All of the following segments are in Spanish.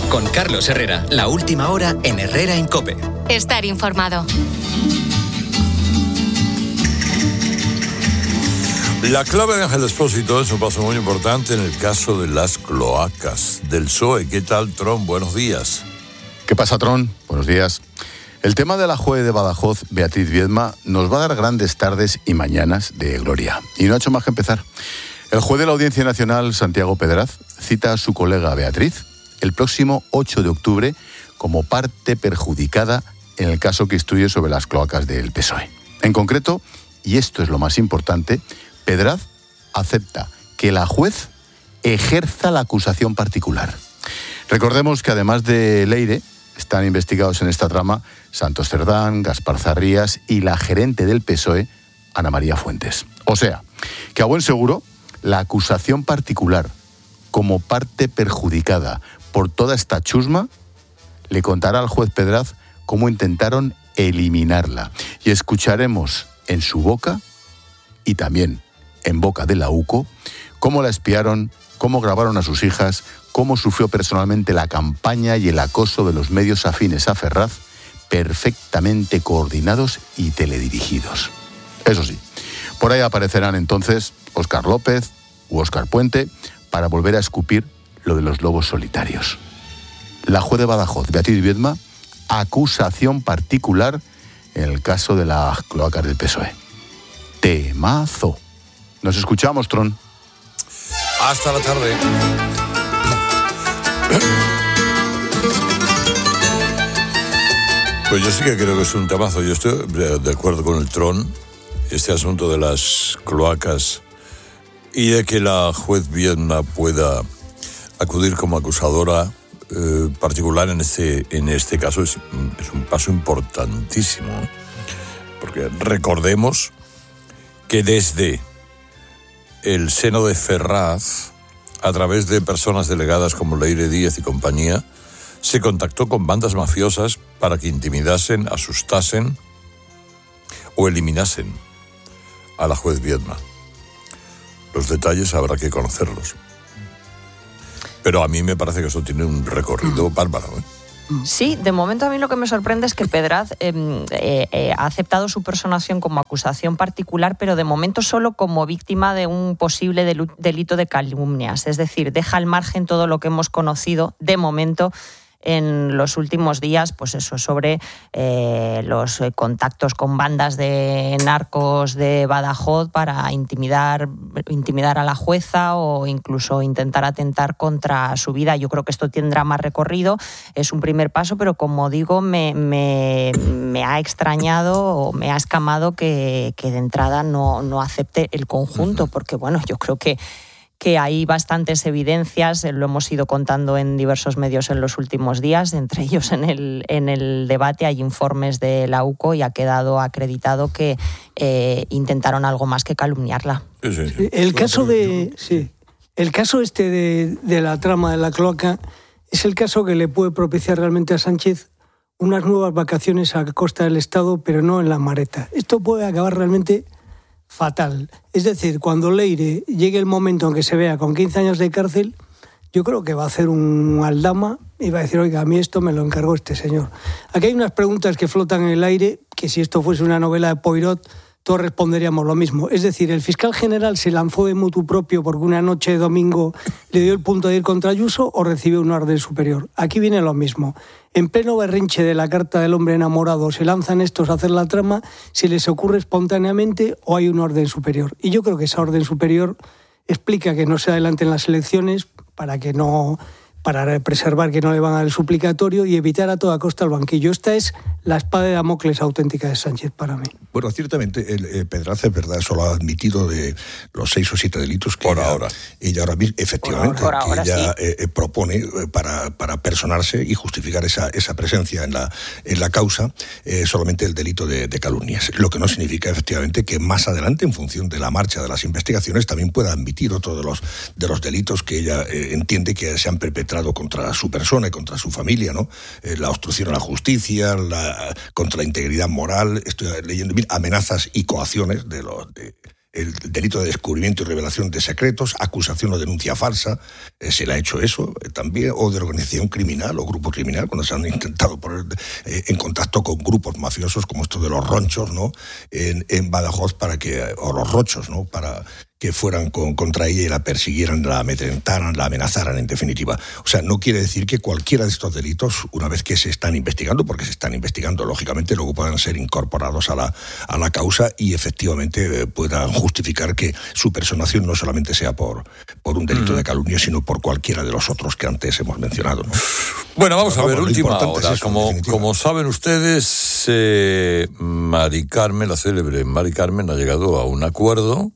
Con Carlos Herrera, la última hora en Herrera en COPE. Estar informado. La clave de Ángel Expósito es un paso muy importante en el caso de las cloacas del PSOE. ¿Qué tal, Tron? Buenos días. ¿Qué pasa, Tron? Buenos días. El tema de la juez de Badajoz, Beatriz Viedma, nos va a dar grandes tardes y mañanas de gloria. Y no ha hecho más que empezar. El juez de la Audiencia Nacional, Santiago Pedraz, cita a su colega Beatriz el próximo 8 de octubre como parte perjudicada en el caso que instruye sobre las cloacas del PSOE. En concreto, y esto es lo más importante, Pedraz acepta que la juez ejerza la acusación particular. Recordemos que además de Leire, están investigados en esta trama Santos Cerdán, Gaspar Zarrías y la gerente del PSOE, Ana María Fuentes. O sea, que a buen seguro, la acusación particular como parte perjudicada por toda esta chusma le contará al juez Pedraz cómo intentaron eliminarla. Y escucharemos en su boca y también en boca de la UCO cómo la espiaron, cómo grabaron a sus hijas, cómo sufrió personalmente la campaña y el acoso de los medios afines a Ferraz, perfectamente coordinados y teledirigidos. Eso sí, por ahí aparecerán entonces Óscar López u Óscar Puente para volver a escupir lo de los lobos solitarios. La juez de Badajoz, Beatriz Viedma, acusación particular en el caso de las cloacas del PSOE. Temazo. Nos escuchamos, Tron. Hasta la tarde. Pues yo sí que creo que es un temazo. Yo estoy de acuerdo con el Tron, este asunto de las cloacas y de que la juez Viedma pueda acudir como acusadora particular en este caso es un paso importantísimo, porque recordemos que desde el seno de Ferraz, a través de personas delegadas como Leire Díez y compañía, se contactó con bandas mafiosas para que intimidasen, asustasen o eliminasen a la juez Viedma. Los detalles habrá que conocerlos. Pero a mí me parece que eso tiene un recorrido bárbaro, ¿eh? Sí, de momento a mí lo que me sorprende es que Pedraz ha aceptado su personación como acusación particular, pero de momento solo como víctima de un posible delito de calumnias. Es decir, deja al margen todo lo que hemos conocido de momento en los últimos días, pues eso, sobre los contactos con bandas de narcos de Badajoz para intimidar a la jueza o incluso intentar atentar contra su vida. Yo creo que esto tendrá más recorrido, es un primer paso, pero como digo, me ha extrañado o me ha escamado que de entrada no acepte el conjunto, porque bueno, yo creo que hay bastantes evidencias, lo hemos ido contando en diversos medios en los últimos días, entre ellos en el debate hay informes de la UCO y ha quedado acreditado que intentaron algo más que calumniarla. Sí. El caso este de la trama de la cloaca es el caso que le puede propiciar realmente a Sánchez unas nuevas vacaciones a costa del Estado, pero no en la Mareta. Esto puede acabar realmente fatal. Es decir, cuando Leire llegue el momento en que se vea con 15 años de cárcel, yo creo que va a hacer un aldama y va a decir, oiga, a mí esto me lo encargó este señor. Aquí hay unas preguntas que flotan en el aire, que si esto fuese una novela de Poirot, todos responderíamos lo mismo. Es decir, el fiscal general se lanzó de motu propio porque una noche de domingo le dio el punto de ir contra Ayuso o recibió una orden superior. Aquí viene lo mismo. En pleno berrinche de la carta del hombre enamorado se lanzan estos a hacer la trama, si les ocurre espontáneamente o hay una orden superior. Y yo creo que esa orden superior explica que no se adelanten las elecciones para preservar que no le van a dar el suplicatorio y evitar a toda costa el banquillo. Esta es la espada de Damocles auténtica de Sánchez para mí. Bueno, ciertamente, Pedraz, es verdad, solo ha admitido de los 6 o 7 delitos que ella ahora mismo, efectivamente, propone para personarse y justificar esa presencia en la causa, solamente el delito de calumnias. Lo que no significa, efectivamente, que más adelante, en función de la marcha de las investigaciones, también pueda admitir otro de los delitos que ella entiende que se han perpetrado contra su persona y contra su familia, ¿no? La obstrucción a la justicia, contra la integridad moral, estoy leyendo bien, amenazas y coacciones el delito de descubrimiento y revelación de secretos, acusación o denuncia falsa, se le ha hecho eso también, o de organización criminal o grupo criminal, cuando se han intentado poner en contacto con grupos mafiosos como estos de los ronchos, ¿no? En Badajoz, o los rochos, ¿no? Para que fueran contra ella y la persiguieran, la amedrentaran, la amenazaran, en definitiva. O sea, no quiere decir que cualquiera de estos delitos, una vez que se están investigando, porque se están investigando, lógicamente, luego puedan ser incorporados a la causa y efectivamente puedan justificar que su personación no solamente sea por un delito de calumnia, sino por cualquiera de los otros que antes hemos mencionado, ¿no? Bueno, vamos a ver, última hora. Como saben ustedes, Mari Carmen, la célebre Mari Carmen, ha llegado a un acuerdo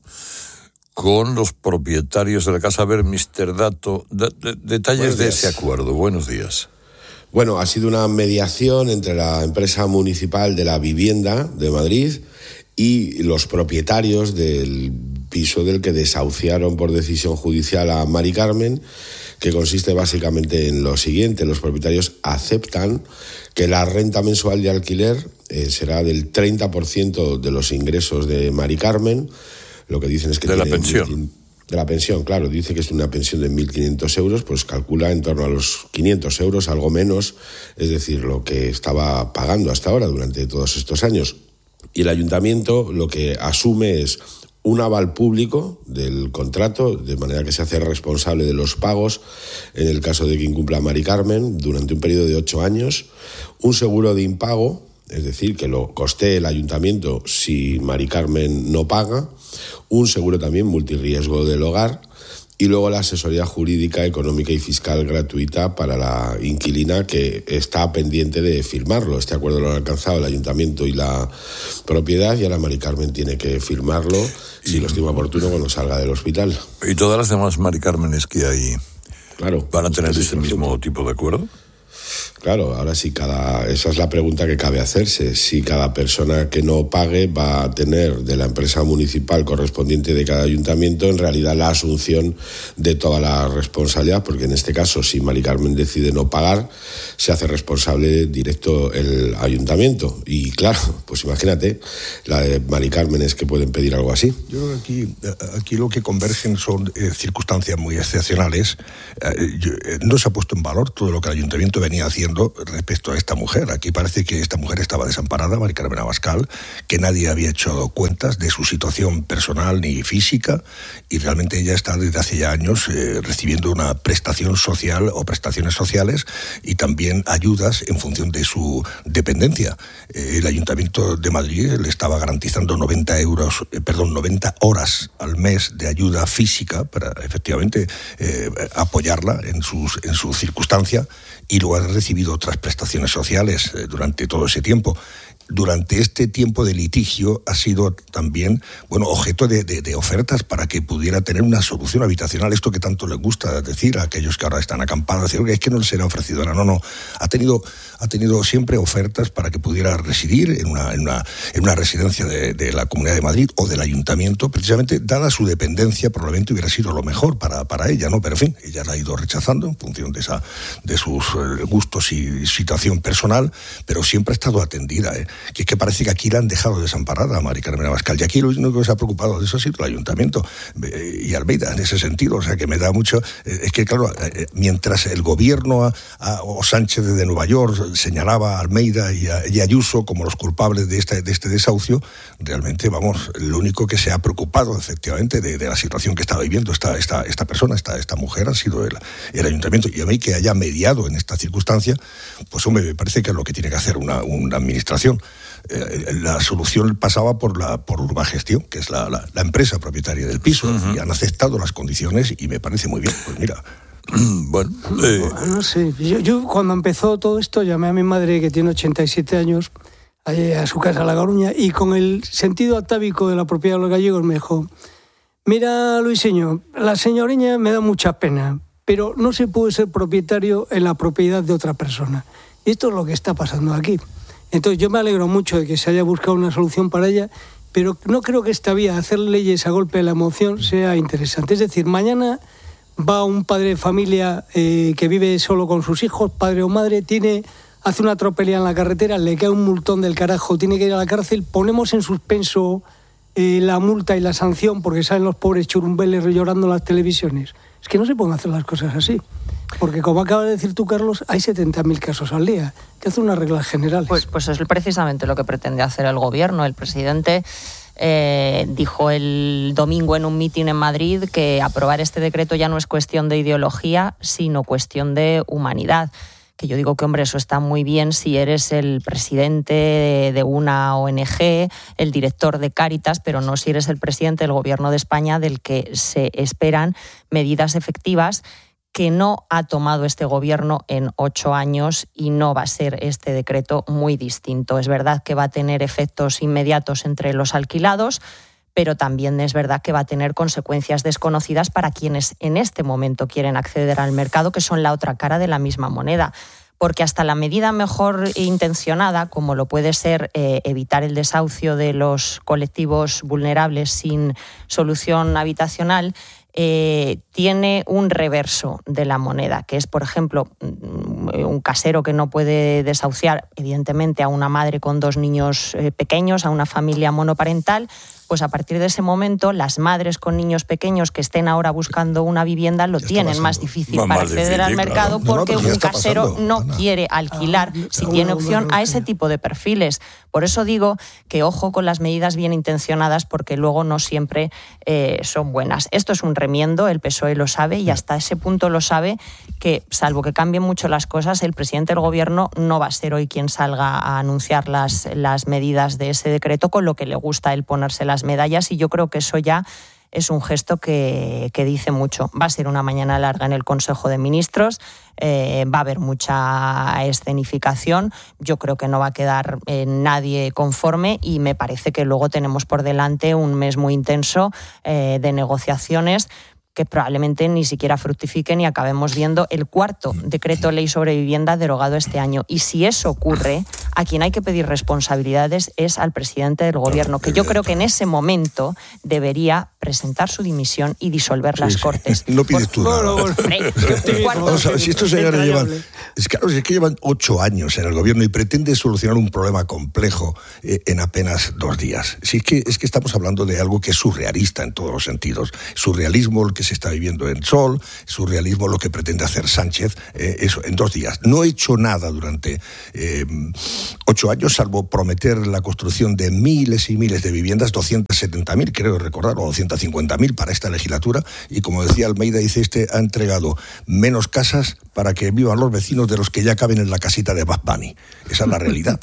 con los propietarios de la casa. A ver, Mr. Dato, detalles de ese acuerdo. Buenos días. Bueno, ha sido una mediación entre la empresa municipal de la vivienda de Madrid y los propietarios del piso del que desahuciaron por decisión judicial a Mari Carmen, que consiste básicamente en lo siguiente: los propietarios aceptan que la renta mensual de alquiler será del 30% de los ingresos de Mari Carmen. Lo que dicen es que... De la pensión. De la pensión, claro. Dice que es una pensión de 1.500 euros, pues calcula en torno a los 500 euros, algo menos, es decir, lo que estaba pagando hasta ahora durante todos estos años. Y el ayuntamiento lo que asume es un aval público del contrato, de manera que se hace responsable de los pagos en el caso de que incumpla Mari Carmen durante un periodo de 8 años, un seguro de impago, es decir, que lo costee el ayuntamiento si Mari Carmen no paga, un seguro también multirriesgo del hogar y luego la asesoría jurídica, económica y fiscal gratuita para la inquilina, que está pendiente de firmarlo. Este acuerdo lo han alcanzado el ayuntamiento y la propiedad, y ahora Mari Carmen tiene que firmarlo, si lo estima oportuno, cuando salga del hospital. ¿Y todas las demás Mari Cármenes que hay, claro, van a tener ese mismo tipo de acuerdo? Claro, ahora sí, esa es la pregunta que cabe hacerse. Si cada persona que no pague va a tener de la empresa municipal correspondiente de cada ayuntamiento, en realidad, la asunción de toda la responsabilidad, porque en este caso, si Mari Carmen decide no pagar, se hace responsable directo el ayuntamiento. Y claro, pues imagínate, la de Mari Carmen es que pueden pedir algo así. Yo creo que aquí lo que convergen son circunstancias muy excepcionales. No se ha puesto en valor todo lo que el ayuntamiento venía haciendo respecto a esta mujer. Aquí parece que esta mujer estaba desamparada, Mari Carmen Abascal, que nadie había hecho cuentas de su situación personal ni física, y realmente ella está desde hace ya años recibiendo una prestación social o prestaciones sociales y también ayudas en función de su dependencia. El Ayuntamiento de Madrid le estaba garantizando 90 horas al mes de ayuda física para efectivamente apoyarla en su circunstancia, y luego ha recibido otras prestaciones sociales durante todo ese tiempo. Durante este tiempo de litigio ha sido también, objeto de ofertas para que pudiera tener una solución habitacional, esto que tanto les gusta decir a aquellos que ahora están acampados, decir, es que no les será ofrecido. No, ha tenido siempre ofertas para que pudiera residir en una residencia de la Comunidad de Madrid o del Ayuntamiento, precisamente dada su dependencia, probablemente hubiera sido lo mejor para ella, ¿no? Pero en fin, ella la ha ido rechazando en función de sus gustos y situación personal, pero siempre ha estado atendida, que es que parece que aquí la han dejado desamparada a Mari Carmen Abascal, y aquí lo único que se ha preocupado de eso ha sido el Ayuntamiento y Almeida en ese sentido. O sea, que me da mucho... Es que, claro, mientras el gobierno o Sánchez de Nueva York señalaba a Almeida y a Ayuso como los culpables de este desahucio, realmente, lo único que se ha preocupado efectivamente de la situación que estaba viviendo esta persona, esta mujer, ha sido el Ayuntamiento. Y a mí, que haya mediado en esta circunstancia, pues hombre, me parece que es lo que tiene que hacer una administración. La solución pasaba por Urbagestión, que es la empresa propietaria del piso, y han aceptado las condiciones y me parece muy bien. Pues mira... No sé, yo cuando empezó todo esto llamé a mi madre, que tiene 87 años, a su casa, a La Coruña, y con el sentido atávico de la propiedad de los gallegos me dijo: mira, Luiseño, la señoriña me da mucha pena, pero no se puede ser propietario en la propiedad de otra persona. Y esto es lo que está pasando aquí. Entonces yo me alegro mucho de que se haya buscado una solución para ella, pero no creo que esta vía, hacer leyes a golpe de la emoción, sea interesante. Es decir, mañana va un padre de familia que vive solo con sus hijos, padre o madre, hace una atropelía en la carretera, le cae un multón del carajo, tiene que ir a la cárcel, ponemos en suspenso la multa y la sanción porque salen los pobres churumbeles llorando en las televisiones. Es que no se pueden hacer las cosas así. Porque como acabas de decir tú, Carlos, hay 70.000 casos al día. Que hace unas reglas generales. Pues es precisamente lo que pretende hacer el gobierno. El presidente dijo el domingo en un mitin en Madrid que aprobar este decreto ya no es cuestión de ideología, sino cuestión de humanidad. Que yo digo que, hombre, eso está muy bien si eres el presidente de una ONG, el director de Cáritas, pero no si eres el presidente del Gobierno de España, del que se esperan medidas efectivas que no ha tomado este gobierno en 8 años, y no va a ser este decreto muy distinto. Es verdad que va a tener efectos inmediatos entre los alquilados, pero también es verdad que va a tener consecuencias desconocidas para quienes en este momento quieren acceder al mercado, que son la otra cara de la misma moneda. Porque hasta la medida mejor intencionada, como lo puede ser evitar el desahucio de los colectivos vulnerables sin solución habitacional, tiene un reverso de la moneda, que es, por ejemplo, un casero que no puede desahuciar, evidentemente, a una madre con 2 niños pequeños, a una familia monoparental. Pues a partir de ese momento, las madres con niños pequeños que estén ahora buscando una vivienda lo tienen más difícil para acceder al mercado, porque un casero no quiere alquilar si tiene opción a ese tipo de perfiles. Por eso digo que ojo con las medidas bien intencionadas, porque luego no siempre son buenas. Esto es un remiendo, el PSOE lo sabe, y hasta ese punto lo sabe, que salvo que cambien mucho las cosas, el presidente del gobierno no va a ser hoy quien salga a anunciar las medidas de ese decreto, con lo que le gusta él ponerse las medallas, y yo creo que eso ya es un gesto que dice mucho. Va a ser una mañana larga en el Consejo de Ministros, va a haber mucha escenificación, yo creo que no va a quedar nadie conforme, y me parece que luego tenemos por delante un mes muy intenso de negociaciones que probablemente ni siquiera fructifiquen y acabemos viendo el 4º decreto ley sobre vivienda derogado este año. Y si eso ocurre, a quien hay que pedir responsabilidades es al presidente del gobierno, que yo creo que en ese momento debería presentar su dimisión y disolver las Cortes. No pides tú nada. Si estos señores llevan 8 años en el gobierno y pretenden solucionar un problema complejo en apenas 2 días. Si es que estamos hablando de algo que es surrealista en todos los sentidos. Surrealismo, el que se está viviendo en Sol, surrealismo lo que pretende hacer Sánchez, eso en 2 días. No ha hecho nada durante 8 años, salvo prometer la construcción de miles y miles de viviendas, 270.000, creo recordar, o 250.000 para esta legislatura, y como decía Almeida, dice ha entregado menos casas para que vivan los vecinos de los que ya caben en la casita de Bad Bunny. Esa es la realidad.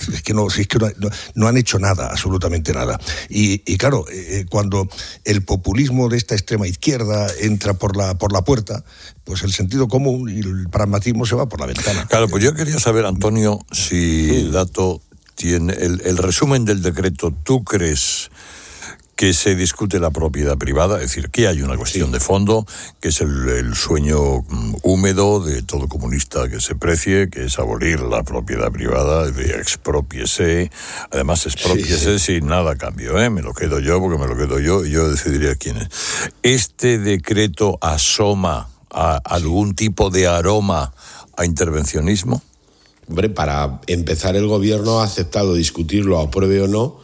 No han hecho nada, absolutamente nada. Y claro, cuando el populismo de esta extrema izquierda entra por la puerta, pues el sentido común y el pragmatismo se va por la ventana. Claro, pues yo quería saber, Antonio, si el dato tiene el resumen del decreto. ¿Tú crees que se discute la propiedad privada? Es decir, que hay una cuestión de fondo, que es el sueño húmedo de todo comunista que se precie, que es abolir la propiedad privada, de exprópiese. Además, exprópiese sin nada a cambio, me lo quedo yo porque me lo quedo yo y yo decidiré quién es. ¿Este decreto asoma a algún tipo de aroma a intervencionismo? Hombre, para empezar, el gobierno ha aceptado discutirlo, apruebe o no,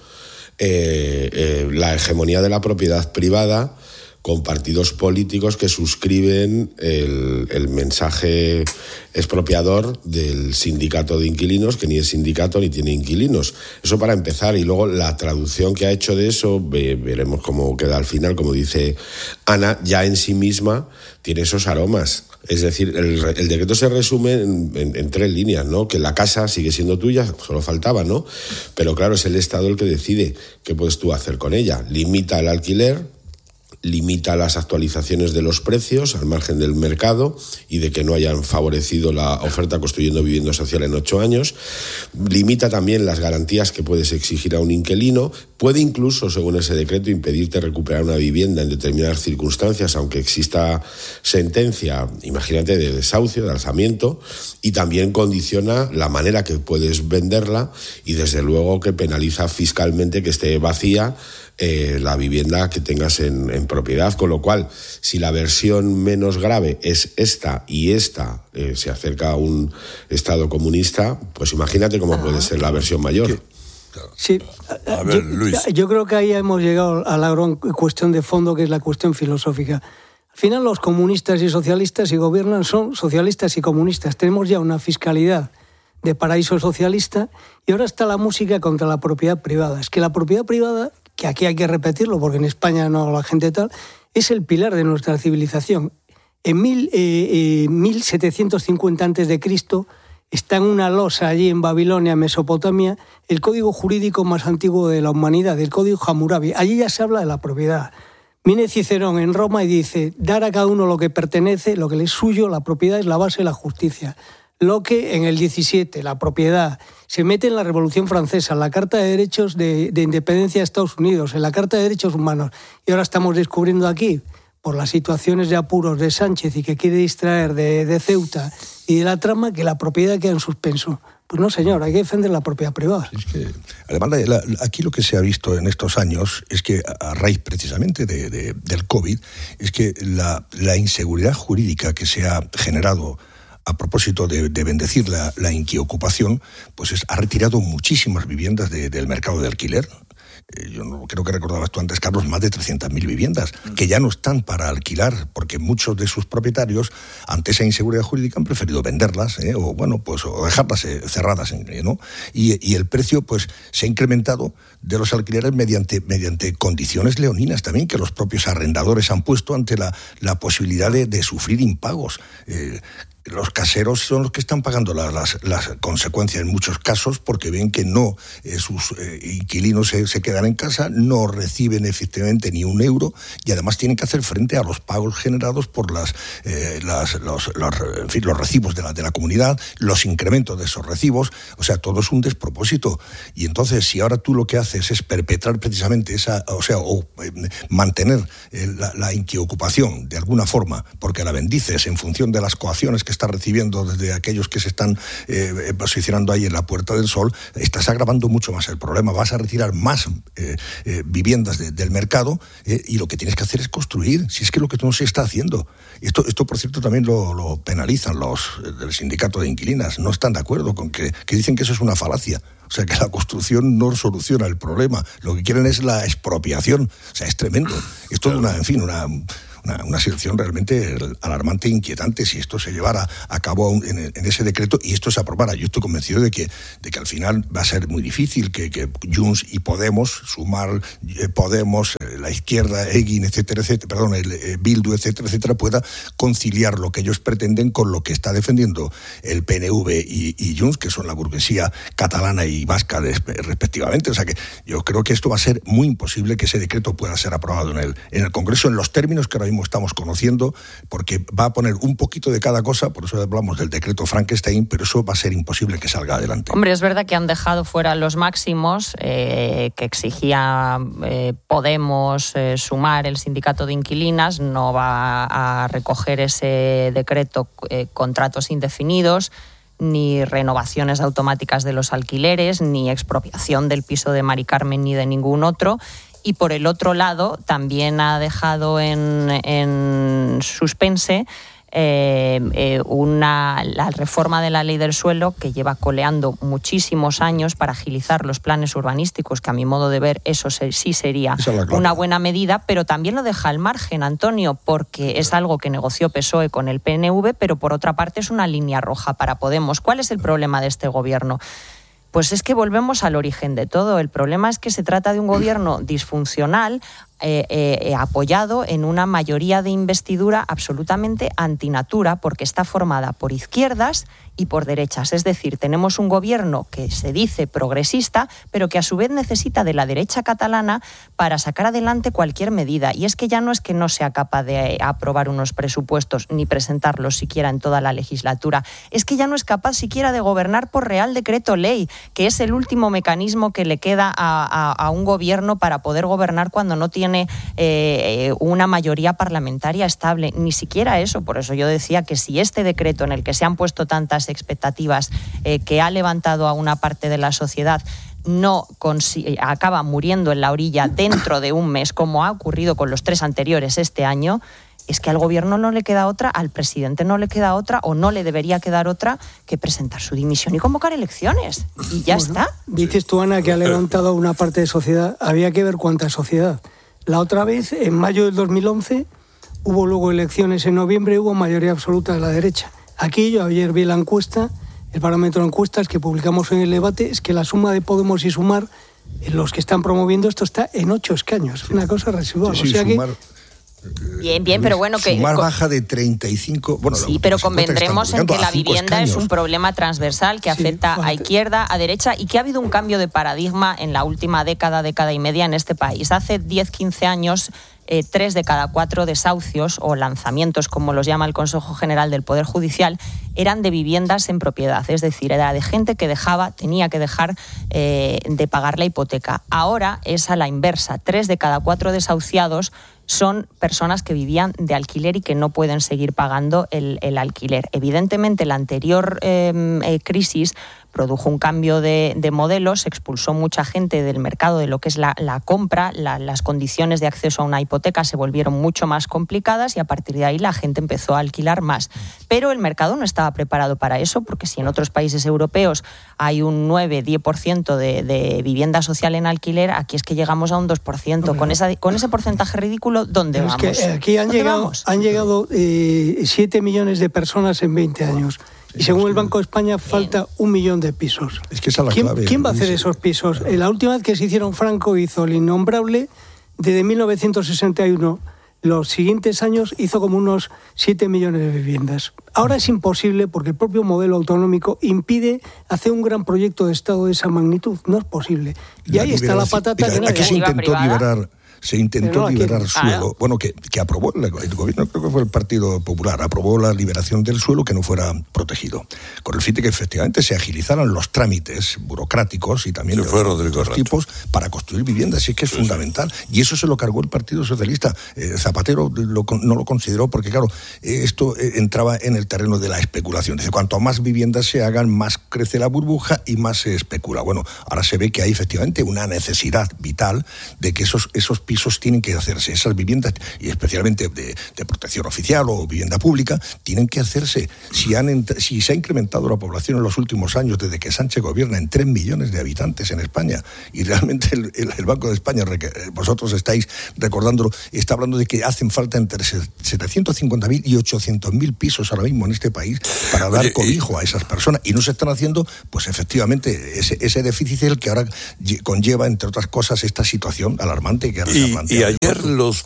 la hegemonía de la propiedad privada, con partidos políticos que suscriben el mensaje expropiador del sindicato de inquilinos, que ni es sindicato ni tiene inquilinos. Eso para empezar, y luego la traducción que ha hecho de eso, veremos cómo queda al final, como dice Ana, ya en sí misma tiene esos aromas. Es decir, el decreto se resume en 3 líneas, ¿no? Que la casa sigue siendo tuya, solo faltaba, ¿no? Pero claro, es el Estado el que decide qué puedes tú hacer con ella. Limita el alquiler, limita las actualizaciones de los precios al margen del mercado y de que no hayan favorecido la oferta construyendo vivienda social en 8 años. Limita también las garantías que puedes exigir a un inquilino. Puede incluso, según ese decreto, impedirte recuperar una vivienda en determinadas circunstancias, aunque exista sentencia, imagínate, de desahucio, de alzamiento, y también condiciona la manera que puedes venderla y, desde luego, que penaliza fiscalmente que esté vacía la vivienda que tengas en propiedad, con lo cual, si la versión menos grave es esta y esta se acerca a un Estado comunista, pues imagínate cómo puede ser la versión mayor. Sí. A ver, Luis. Yo creo que ahí hemos llegado a la gran cuestión de fondo, que es la cuestión filosófica. Al final, los comunistas y socialistas, si gobiernan, son socialistas y comunistas. Tenemos ya una fiscalidad de paraíso socialista y ahora está la música contra la propiedad privada. Es que la propiedad privada, que aquí hay que repetirlo porque en España no la gente tal, es el pilar de nuestra civilización. En 1750 a.C. está en una losa allí en Babilonia, Mesopotamia, el código jurídico más antiguo de la humanidad, el código Hammurabi. Allí ya se habla de la propiedad. Viene Cicerón en Roma y dice, dar a cada uno lo que pertenece, lo que le es suyo, la propiedad es la base de la justicia. Locke en el 17, la propiedad. Se mete en la Revolución Francesa, en la Carta de Derechos de Independencia de Estados Unidos, en la Carta de Derechos Humanos. Y ahora estamos descubriendo aquí, por las situaciones de apuros de Sánchez y que quiere distraer de Ceuta y de la trama, que la propiedad queda en suspenso. Pues no, señor, hay que defender la propiedad privada. Es que, además, aquí lo que se ha visto en estos años es que, a raíz precisamente del COVID, es que la inseguridad jurídica que se ha generado a propósito de bendecir la inquiocupación, pues ha retirado muchísimas viviendas del mercado de alquiler. Yo no creo que recordabas tú antes, Carlos, más de 300.000 viviendas que ya no están para alquilar, porque muchos de sus propietarios, ante esa inseguridad jurídica, han preferido venderlas o dejarlas cerradas, ¿no? Y el precio pues se ha incrementado de los alquileres mediante condiciones leoninas también, que los propios arrendadores han puesto ante la posibilidad de sufrir impagos. Los caseros son los que están pagando las consecuencias en muchos casos, porque ven que sus inquilinos se quedan en casa, no reciben efectivamente ni un euro y además tienen que hacer frente a los pagos generados por los recibos de la comunidad, los incrementos de esos recibos. O sea, todo es un despropósito. Y entonces, si ahora tú lo que haces es perpetrar precisamente mantener la inquiocupación de alguna forma, porque la bendices en función de las coacciones que está recibiendo desde aquellos que se están posicionando ahí en la Puerta del Sol, estás agravando mucho más el problema. Vas a retirar más viviendas del mercado y lo que tienes que hacer es construir, si es que lo que no se está haciendo. Esto por cierto, también lo penalizan los del sindicato de inquilinas. No están de acuerdo con que dicen que eso es una falacia. O sea, que la construcción no soluciona el problema. Lo que quieren es la expropiación. O sea, es tremendo. Es toda una situación realmente alarmante e inquietante si esto se llevara a cabo en ese decreto y esto se aprobara. Yo estoy convencido de que al final va a ser muy difícil que Junts y Podemos, Sumar, Podemos, la izquierda, Egin, Bildu, etcétera, pueda conciliar lo que ellos pretenden con lo que está defendiendo el PNV y Junts, que son la burguesía catalana y vasca respectivamente. O sea que yo creo que esto va a ser muy imposible que ese decreto pueda ser aprobado en el Congreso en los términos que ahora mismo estamos conociendo, porque va a poner un poquito de cada cosa. Por eso hablamos del decreto Frankenstein, pero eso va a ser imposible que salga adelante. Hombre, es verdad que han dejado fuera los máximos que exigía Podemos, Sumar, el sindicato de inquilinas. No va a recoger ese decreto contratos indefinidos, ni renovaciones automáticas de los alquileres, ni expropiación del piso de Mari Carmen ni de ningún otro. Y por el otro lado, también ha dejado en suspense la reforma de la ley del suelo, que lleva coleando muchísimos años para agilizar los planes urbanísticos, que a mi modo de ver eso sí sería una buena medida, pero también lo deja al margen, Antonio, porque es algo que negoció PSOE con el PNV, pero por otra parte es una línea roja para Podemos. ¿Cuál es el problema de este gobierno? Pues es que volvemos al origen de todo. El problema es que se trata de un gobierno disfuncional, apoyado en una mayoría de investidura absolutamente antinatura, porque está formada por izquierdas y por derechas. Es decir, tenemos un gobierno que se dice progresista, pero que a su vez necesita de la derecha catalana para sacar adelante cualquier medida. Y es que ya no es que no sea capaz de aprobar unos presupuestos ni presentarlos siquiera en toda la legislatura, es que ya no es capaz siquiera de gobernar por Real Decreto Ley, que es el último mecanismo que le queda a un gobierno para poder gobernar cuando no tiene una mayoría parlamentaria estable. Ni siquiera eso. Por eso yo decía que si este decreto, en el que se han puesto tantas expectativas, que ha levantado a una parte de la sociedad, acaba muriendo en la orilla dentro de un mes, como ha ocurrido con los 3 anteriores este año, es que al gobierno no le queda otra, al presidente no le queda otra, o no le debería quedar otra, que presentar su dimisión y convocar elecciones. Y ya está. Dices tú, Ana, que ha levantado una parte de sociedad. Había que ver cuánta sociedad. La otra vez, en mayo del 2011, hubo luego elecciones en noviembre, hubo mayoría absoluta de la derecha. Aquí yo ayer vi la encuesta, el parámetro de encuestas que publicamos en el debate, es que la suma de Podemos y Sumar, los que están promoviendo esto, está en 8 escaños. Sí. Una cosa residual. Sí, o sea Sumar... Bien, pero bueno, que Sumar baja de 35. Bueno, sí, pero convendremos en que la vivienda es un problema transversal que afecta a izquierda, a derecha, y que ha habido un cambio de paradigma en la última década y media en este país. Hace 10-15 años, 3 de cada 4 desahucios o lanzamientos, como los llama el Consejo General del Poder Judicial, eran de viviendas en propiedad, es decir, era de gente que tenía que dejar de pagar la hipoteca. Ahora es a la inversa, 3 de cada 4 desahuciados son personas que vivían de alquiler y que no pueden seguir pagando el alquiler. Evidentemente, la anterior crisis produjo un cambio de modelos, expulsó mucha gente del mercado de lo que es la compra, las condiciones de acceso a una hipoteca se volvieron mucho más complicadas y a partir de ahí la gente empezó a alquilar más. Pero el mercado no estaba preparado para eso, porque si en otros países europeos hay un 9-10% de vivienda social en alquiler, aquí es que llegamos a un 2%. Con ese porcentaje ridículo, ¿dónde vamos? Es que aquí han llegado 7 millones de personas en 20 años. Y según el Banco de España falta 1 millón de pisos. Es que esa es la clave. ¿Quién va a hacer esos pisos? La última vez que se hicieron, Franco hizo el innombrable, desde 1961, los siguientes años hizo como unos 7 millones de viviendas. Ahora es imposible porque el propio modelo autonómico impide hacer un gran proyecto de Estado de esa magnitud. No es posible. Y ahí está la patata que nadie... Aquí se intentó liberar suelo, bueno, que aprobó el gobierno, creo que fue el Partido Popular, aprobó la liberación del suelo que no fuera protegido, con el fin de que efectivamente se agilizaran los trámites burocráticos y también de otros tipos para construir viviendas, y es que es fundamental, y eso se lo cargó el Partido Socialista. Zapatero no lo consideró porque, claro, esto entraba en el terreno de la especulación. Dice, cuanto más viviendas se hagan, más crece la burbuja y más se especula. Bueno, ahora se ve que hay efectivamente una necesidad vital de que esos pisos tienen que hacerse, esas viviendas, y especialmente de protección oficial o vivienda pública, tienen que hacerse. Si se ha incrementado la población en los últimos años, desde que Sánchez gobierna, en 3 millones de habitantes en España, y realmente el Banco de España, vosotros estáis recordándolo, está hablando de que hacen falta entre 750.000 y 800.000 pisos ahora mismo en este país para dar cobijo a esas personas, y no se están haciendo, pues efectivamente, ese déficit es el que ahora conlleva, entre otras cosas, esta situación alarmante que ahora y ayer los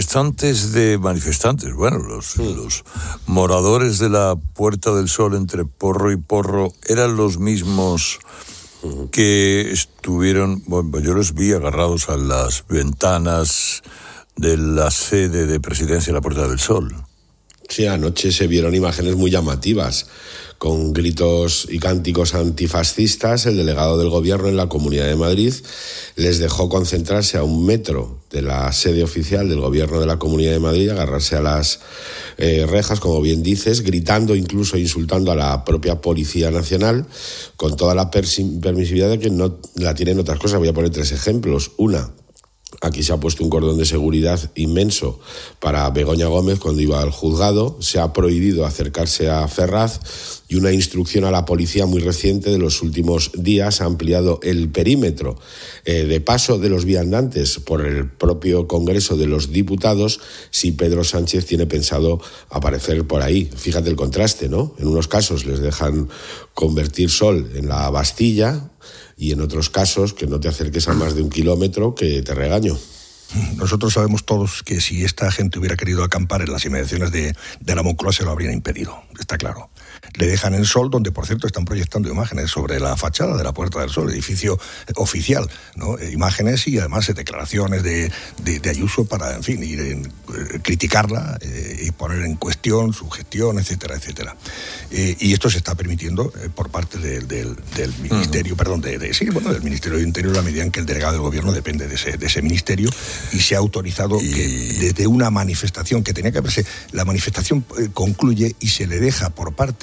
bueno, los moradores de la Puerta del Sol entre Porro y Porro eran los mismos que estuvieron, bueno, yo los vi agarrados a las ventanas de la sede de presidencia de la Puerta del Sol. Sí, anoche se vieron imágenes muy llamativas, con gritos y cánticos antifascistas. El delegado del gobierno en la Comunidad de Madrid les dejó concentrarse a 1 metro de la sede oficial del gobierno de la Comunidad de Madrid, agarrarse a las rejas, como bien dices, gritando, incluso insultando a la propia Policía Nacional, con toda la permisividad de que no la tienen otras cosas. Voy a poner 3 ejemplos. Una: aquí se ha puesto un cordón de seguridad inmenso para Begoña Gómez cuando iba al juzgado. Se ha prohibido acercarse a Ferraz, y una instrucción a la policía muy reciente de los últimos días ha ampliado el perímetro de paso de los viandantes por el propio Congreso de los Diputados si Pedro Sánchez tiene pensado aparecer por ahí. Fíjate el contraste, ¿no? En unos casos les dejan convertir Sol en la Bastilla, y en otros casos, que no te acerques a más de 1 kilómetro, que te regaño. Nosotros sabemos todos que si esta gente hubiera querido acampar en las inmediaciones de la Moncloa, se lo habrían impedido, está claro. Le dejan en Sol, donde por cierto están proyectando imágenes sobre la fachada de la Puerta del Sol, edificio oficial, ¿no? Imágenes y además declaraciones de Ayuso para, en fin, criticarla y poner en cuestión su gestión, etcétera, etcétera. Y esto se está permitiendo por parte del Ministerio, del Ministerio de Interior, a medida en que el delegado del gobierno depende de ese ministerio, y se ha autorizado que desde una manifestación que tenía que haberse, la manifestación concluye y se le deja por parte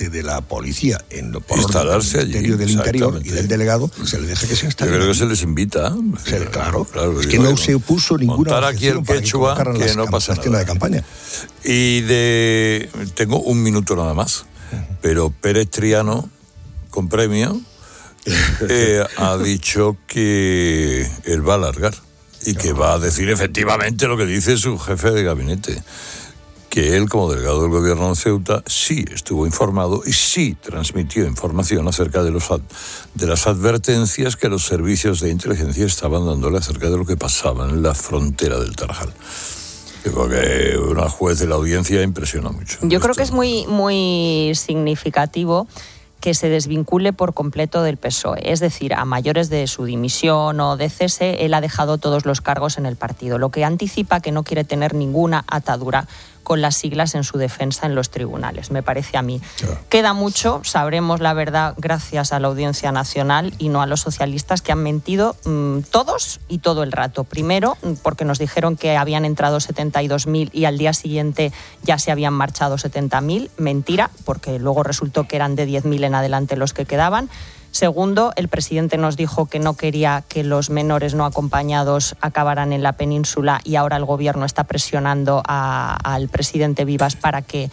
parte de la policía por instalarse allí, Ministerio del Interior y del delegado, se les deja que se instalen. Yo creo que se les invita. Claro. Es que no se puso ninguna montar aquí el quechua, que no pasa nada. De campaña. Y tengo un minuto nada más, pero Pérez Triano, con premio, ha dicho que él va a alargar y que va a decir efectivamente lo que dice su jefe de gabinete, que él, como delegado del gobierno en Ceuta, sí estuvo informado y sí transmitió información acerca de las advertencias que los servicios de inteligencia estaban dándole acerca de lo que pasaba en la frontera del Tarajal. Porque una juez de la audiencia impresiona mucho. Yo creo que es muy, muy significativo que se desvincule por completo del PSOE. Es decir, a mayores de su dimisión o de cese, él ha dejado todos los cargos en el partido, lo que anticipa que no quiere tener ninguna atadura con las siglas en su defensa en los tribunales, me parece a mí. Claro. Queda mucho, sabremos la verdad gracias a la Audiencia Nacional y no a los socialistas que han mentido todos y todo el rato. Primero, porque nos dijeron que habían entrado 72.000 y al día siguiente ya se habían marchado 70.000. Mentira, porque luego resultó que eran de 10.000 en adelante los que quedaban. Segundo, el presidente nos dijo que no quería que los menores no acompañados acabaran en la península y ahora el gobierno está presionando al presidente Vivas para que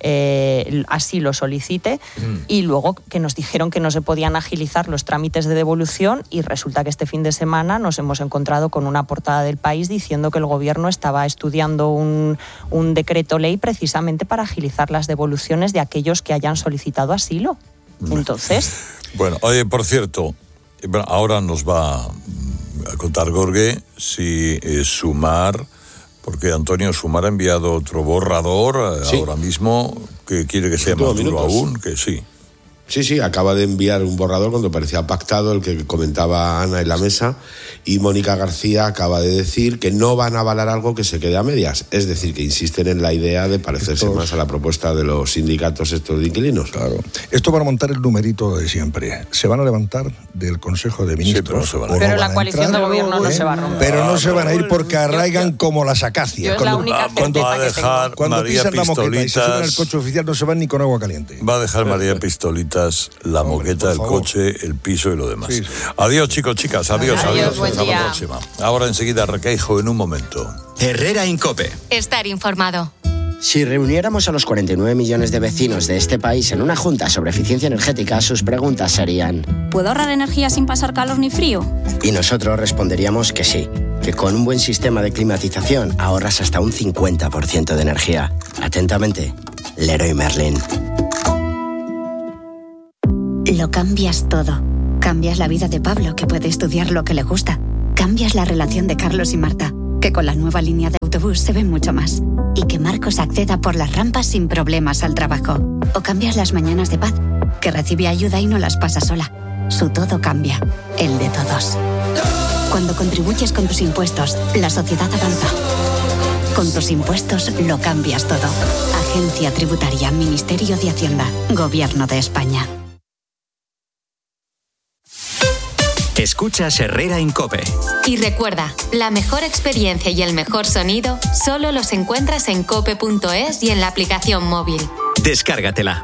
así lo solicite. Y luego que nos dijeron que no se podían agilizar los trámites de devolución y resulta que este fin de semana nos hemos encontrado con una portada del País diciendo que el gobierno estaba estudiando un decreto ley precisamente para agilizar las devoluciones de aquellos que hayan solicitado asilo. Entonces... Bueno, oye, por cierto, ahora nos va a contar Jorge si Sumar, porque Antonio Sumar ha enviado otro borrador ahora mismo, que quiere que sea más duro aún, que sí. Sí, acaba de enviar un borrador cuando parecía pactado, el que comentaba Ana en la mesa, y Mónica García acaba de decir que no van a avalar algo que se quede a medias, es decir, que insisten en la idea de parecerse más a la propuesta de los sindicatos estos de inquilinos. Claro. Esto para montar el numerito de siempre. Se van a levantar del Consejo de Ministros. Sí, pero la coalición de gobierno no se va a romper. Pero no se van a ir porque arraigan como las acacias. Cuando va a dejar María pisan la moqueta y se suben al coche oficial no se van ni con agua caliente. Va a dejar María Pistolitas la moqueta, el coche, el piso y lo demás. Sí. Adiós, chicos, chicas. Adiós. Hasta la próxima. Ahora enseguida Requeijo en un momento. Herrera Incope. Estar informado. Si reuniéramos a los 49 millones de vecinos de este país en una junta sobre eficiencia energética, sus preguntas serían: ¿puedo ahorrar energía sin pasar calor ni frío? Y nosotros responderíamos que sí, que con un buen sistema de climatización ahorras hasta un 50% de energía. Atentamente, Leroy Merlin. Lo cambias todo. Cambias la vida de Pablo, que puede estudiar lo que le gusta. Cambias la relación de Carlos y Marta, que con la nueva línea de autobús se ven mucho más. Y que Marcos acceda por las rampas sin problemas al trabajo. O cambias las mañanas de Paz, que recibe ayuda y no las pasa sola. Su todo cambia, el de todos. Cuando contribuyes con tus impuestos, la sociedad avanza. Con tus impuestos lo cambias todo. Agencia Tributaria, Ministerio de Hacienda, Gobierno de España. Escuchas Herrera Incope. Y recuerda, la mejor experiencia y el mejor sonido solo los encuentras en cope.es y en la aplicación móvil. Descárgatela.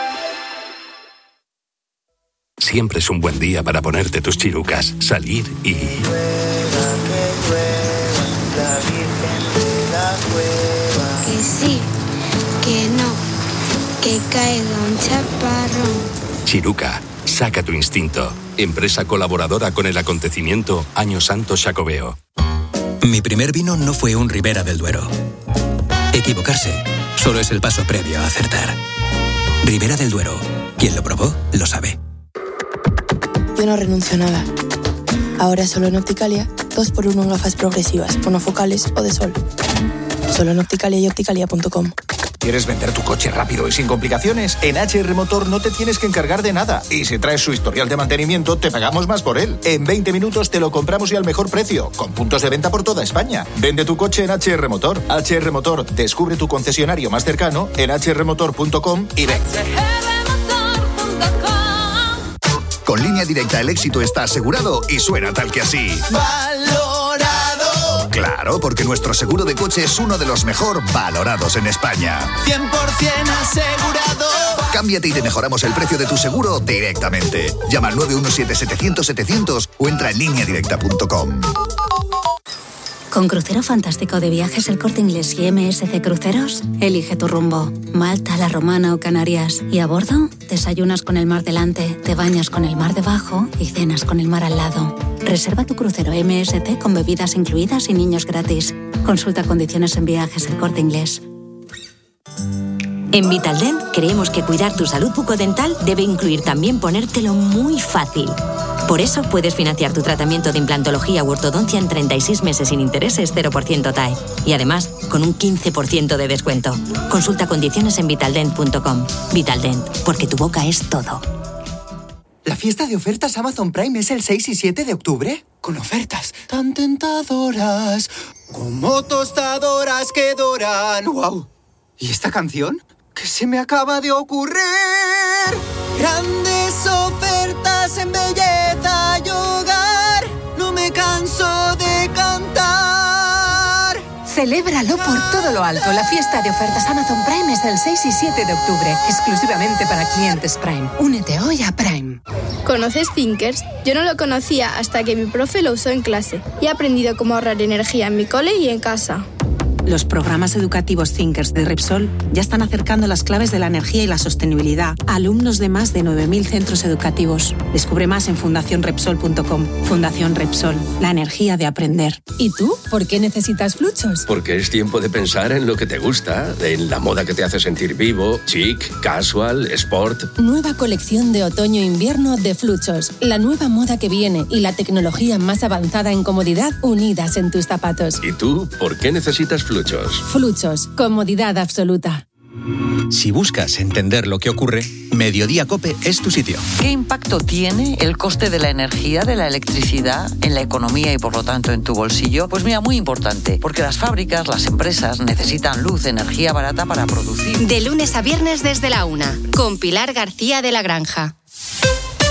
Siempre es un buen día para ponerte tus chirucas, salir y... Que sí, que no, que caiga un chaparrón. Chiruca, saca tu instinto. Empresa colaboradora con el acontecimiento Año Santo Xacobeo. Mi primer vino no fue un Ribera del Duero. Equivocarse solo es el paso previo a acertar. Ribera del Duero. Quien lo probó, lo sabe. Yo no renuncio a nada. Ahora solo en Opticalia, 2x1 en gafas progresivas, monofocales o de sol. Solo en Opticalia y opticalia.com. ¿Quieres vender tu coche rápido y sin complicaciones? En HR Motor no te tienes que encargar de nada. Y si traes su historial de mantenimiento, te pagamos más por él. En 20 minutos te lo compramos y al mejor precio, con puntos de venta por toda España. Vende tu coche en HR Motor. HR Motor, descubre tu concesionario más cercano en hrmotor.com y ven. Con Línea Directa el éxito está asegurado y suena tal que así. ¡Valorado! Claro, porque nuestro seguro de coche es uno de los mejor valorados en España. 100% asegurado. Cámbiate y te mejoramos el precio de tu seguro directamente. Llama al 917-700-700 o entra en lineadirecta.com. Con Crucero Fantástico de Viajes El Corte Inglés y MSC Cruceros, elige tu rumbo. Malta, La Romana o Canarias. Y a bordo, desayunas con el mar delante, te bañas con el mar debajo y cenas con el mar al lado. Reserva tu crucero MSC con bebidas incluidas y niños gratis. Consulta condiciones en Viajes El Corte Inglés. En Vitaldent creemos que cuidar tu salud bucodental debe incluir también ponértelo muy fácil. Por eso puedes financiar tu tratamiento de implantología u ortodoncia en 36 meses sin intereses 0% TAE. Y además, con un 15% de descuento. Consulta condiciones en vitaldent.com. Vitaldent, porque tu boca es todo. ¿La fiesta de ofertas Amazon Prime es el 6 y 7 de octubre? Con ofertas tan tentadoras, como tostadoras que doran. ¡Wow! ¿Y esta canción? ¿Qué se me acaba de ocurrir? Grandes ofertas en belleza y hogar. No me canso de cantar. Celébralo por todo lo alto. La fiesta de ofertas Amazon Prime es el 6 y 7 de octubre, exclusivamente para clientes Prime. Únete hoy a Prime. ¿Conoces Thinkers? Yo no lo conocía hasta que mi profe lo usó en clase y he aprendido cómo ahorrar energía en mi cole y en casa. Los programas educativos Thinkers de Repsol ya están acercando las claves de la energía y la sostenibilidad a alumnos de más de 9.000 centros educativos. Descubre más en fundacionrepsol.com. Fundación Repsol, la energía de aprender. ¿Y tú? ¿Por qué necesitas Fluchos? Porque es tiempo de pensar en lo que te gusta, en la moda que te hace sentir vivo, chic, casual, sport. Nueva colección de otoño-invierno de Fluchos. La nueva moda que viene y la tecnología más avanzada en comodidad unidas en tus zapatos. ¿Y tú? ¿Por qué necesitas Fluchos? Fluchos, comodidad absoluta. Si buscas entender lo que ocurre, Mediodía COPE es tu sitio. ¿Qué impacto tiene el coste de la energía, de la electricidad, en la economía y por lo tanto en tu bolsillo? Pues mira, muy importante, porque las fábricas, las empresas necesitan luz, energía barata para producir. De lunes a viernes desde la 1, con Pilar García de la Granja.